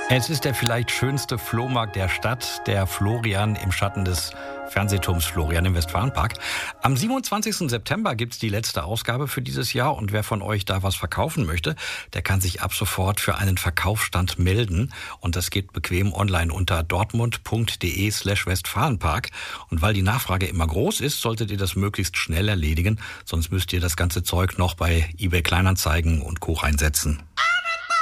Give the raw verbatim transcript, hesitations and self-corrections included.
Es ist der vielleicht schönste Flohmarkt der Stadt, der Florian im Schatten des Fernsehturms Florian im Westfalenpark. Am siebenundzwanzigsten September gibt's die letzte Ausgabe für dieses Jahr und wer von euch da was verkaufen möchte, der kann sich ab sofort für einen Verkaufsstand melden und das geht bequem online unter dortmund.de slash Westfalenpark und weil die Nachfrage immer groß ist, solltet ihr das möglichst schnell erledigen, sonst müsst ihr das ganze Zeug noch bei eBay Kleinanzeigen und Co. reinsetzen.